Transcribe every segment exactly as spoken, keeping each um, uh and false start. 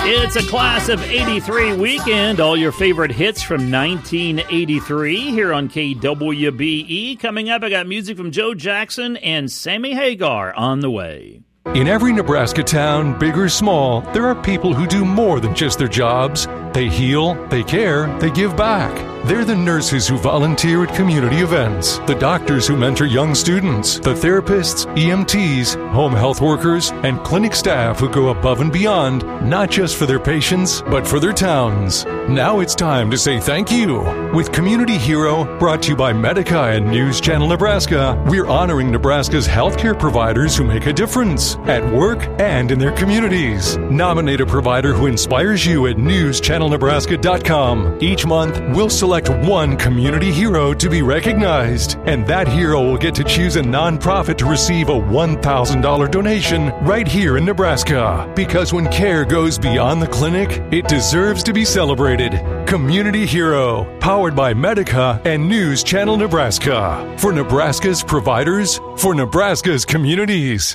It's a class of eighty-three weekend. All your favorite hits from nineteen eighty-three here on K W B E. Coming up, I got music from Joe Jackson and Sammy Hagar on the way. In every Nebraska town, big or small, there are people who do more than just their jobs. They heal, they care, they give back. They're the nurses who volunteer at community events, the doctors who mentor young students, the therapists, E M Ts, home health workers, and clinic staff who go above and beyond, not just for their patients, but for their towns. Now it's time to say thank you. With Community Hero, brought to you by Medica and News Channel Nebraska, we're honoring Nebraska's healthcare providers who make a difference at work and in their communities. Nominate a provider who inspires you at news channel nebraska dot com. Each month, we'll select one community hero to be recognized, and that hero will get to choose a nonprofit to receive a one thousand dollars donation right here in Nebraska. Because when care goes beyond the clinic, it deserves to be celebrated. Community Hero, powered by Medica and News Channel Nebraska. For Nebraska's providers, for Nebraska's communities.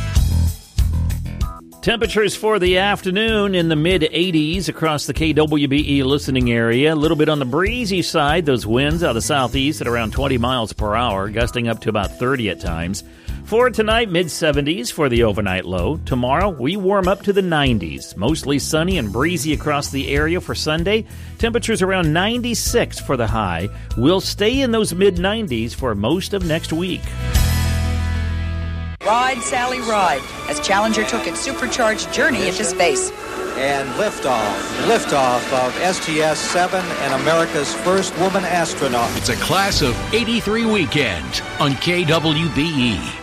Temperatures for the afternoon in the mid eighties across the K W B E listening area. A little bit on the breezy side. Those winds out of the southeast at around twenty miles per hour, gusting up to about thirty at times. For tonight, mid seventies for the overnight low. Tomorrow, we warm up to the nineties. Mostly sunny and breezy across the area for Sunday. Temperatures around ninety-six for the high. We'll stay in those mid nineties for most of next week. Ride, Sally, ride, as Challenger took its supercharged journey into space. And liftoff, liftoff of S T S seven and America's first woman astronaut. It's a class of eighty-three weekend on K W B E.